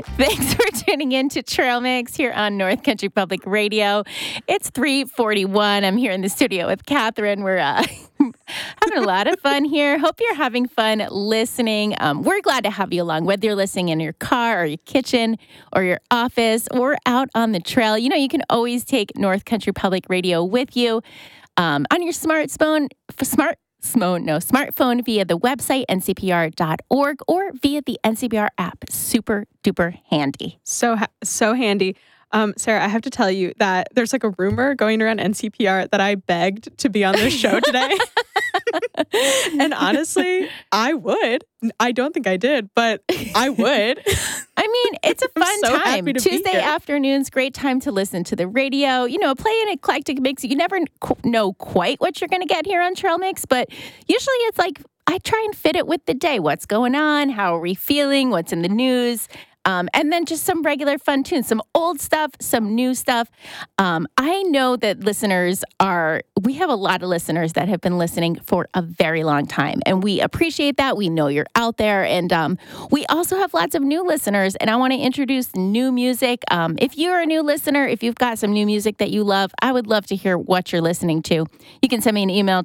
Thanks for tuning in to Trail Mix here on North Country Public Radio. It's 3:41. I'm here in the studio with Catherine. We're having a lot of fun here. Hope you're having fun listening. We're glad to have you along, whether you're listening in your car or your kitchen or your office or out on the trail. You know, you can always take North Country Public Radio with you on your smartphone via the website, ncpr.org, or via the NCPR app. Super duper handy. So handy. Sarah, I have to tell you that there's like a rumor going around NCPR that I begged to be on this show today. And honestly, I would. I don't think I did, but I would. I mean, it's a fun time. Tuesday afternoon's great time to listen to the radio. You know, play an eclectic mix. You never know quite what you're going to get here on Trail Mix, but usually it's like I try and fit it with the day. What's going on? How are we feeling? What's in the news? And then just some regular fun tunes, some old stuff, some new stuff. I know that we have a lot of listeners that have been listening for a very long time, and we appreciate that. We know you're out there, and we also have lots of new listeners, and I want to introduce new music. If you're a new listener, if you've got some new music that you love, I would love to hear what you're listening to. You can send me an email,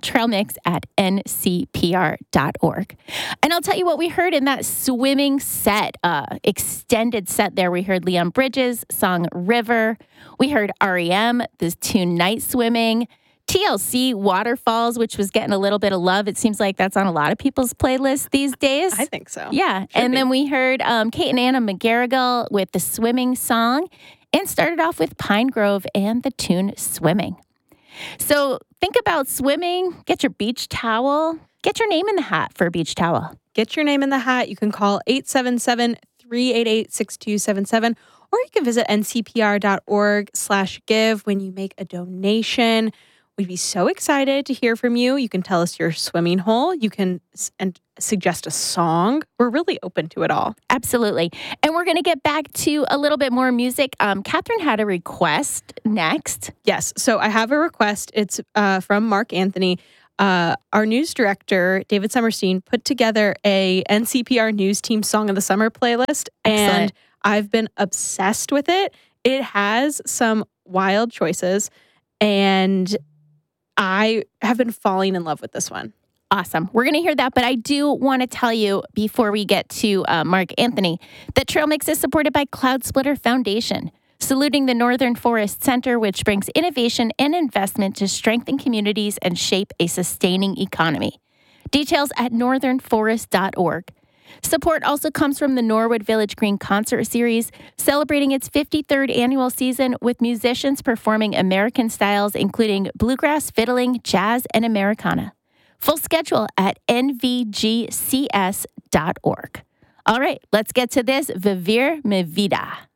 trailmix@ncpr.org. And I'll tell you what we heard in that swimming set, extended set there. We heard Leon Bridges' song River. We heard REM, the tune Night Swimming. TLC, Waterfalls, which was getting a little bit of love. It seems like that's on a lot of people's playlists these days. I think so. Yeah. Then we heard Kate and Anna McGarrigle with the Swimming song, and started off with Pine Grove and the tune Swimming. So think about swimming. Get your beach towel. Get your name in the hat for a beach towel. Get your name in the hat. You can call 877-388-6277, or you can visit ncpr.org/give when you make a donation. We'd be so excited to hear from you. You can tell us your swimming hole. You can suggest a song. We're really open to it all. Absolutely. And we're going to get back to a little bit more music. Catherine had a request next. Yes. So I have a request. It's from Mark Anthony. Our news director, David Summerstein, put together a NCPR News Team Song of the Summer playlist. Excellent. And I've been obsessed with it. It has some wild choices, and I have been falling in love with this one. Awesome. We're going to hear that, but I do want to tell you before we get to Mark Anthony that Trail Mix is supported by Cloud Splitter Foundation, saluting the Northern Forest Center, which brings innovation and investment to strengthen communities and shape a sustaining economy. Details at northernforest.org. Support also comes from the Norwood Village Green Concert Series, celebrating its 53rd annual season with musicians performing American styles, including bluegrass, fiddling, jazz, and Americana. Full schedule at nvgcs.org. All right, let's get to this. Vivir mi vida.